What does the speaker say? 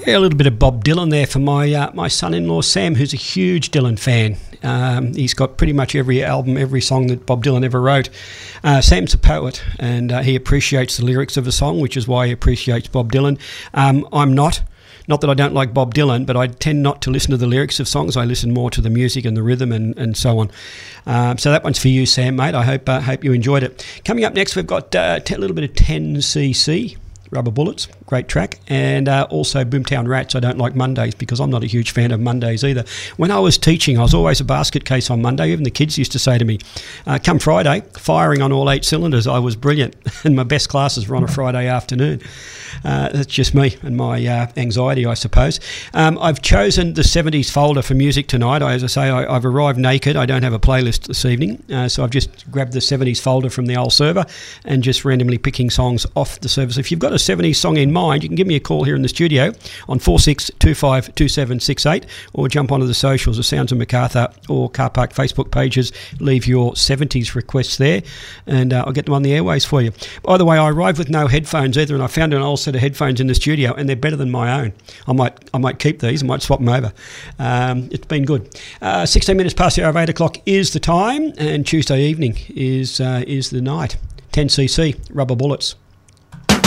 Yeah, a little bit of Bob Dylan there for my son-in-law Sam, who's a huge Dylan fan. He's got pretty much every album, every song that Bob Dylan ever wrote. Sam's a poet, and he appreciates the lyrics of a song, which is why he appreciates Bob Dylan. I'm not. Not that I don't like Bob Dylan, but I tend not to listen to the lyrics of songs. I listen more to the music and the rhythm and so on. So that one's for you, Sam, mate. I hope you enjoyed it. Coming up next, we've got a little bit of 10cc. Rubber Bullets, great track, and also Boomtown Rats. I don't like Mondays because I'm not a huge fan of Mondays either. When I was teaching, I was always a basket case on Monday. Even the kids used to say to me, come Friday, firing on all 8 cylinders. I was brilliant, and my best classes were on a Friday afternoon. That's just me and my anxiety, I suppose. I've chosen the 70s folder for music tonight. As I say, I've arrived naked. I don't have a playlist this evening, so I've just grabbed the 70s folder from the old server and just randomly picking songs off the server. So if you've got a 70s song in mind, you can give me a call here in the studio on 46252768 or jump onto the socials, the Sounds of Macarthur or Car Park Facebook pages. Leave your 70s requests there and I'll get them on the airways for you. By the way, I arrived with no headphones either, and I found an old set of headphones in the studio and they're better than my own. I might keep these. I might swap them over. It's been good. 16 minutes past the hour of 8 o'clock is the time, and Tuesday evening is the night. 10cc, Rubber Bullets.